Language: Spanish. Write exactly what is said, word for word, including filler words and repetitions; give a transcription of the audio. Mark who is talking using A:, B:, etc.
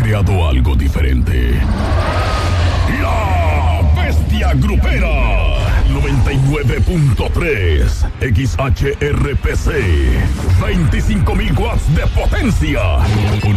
A: creado algo diferente. La Bestia Grupera. noventa y nueve punto tres X H R P C. veinticinco mil watts de potencia.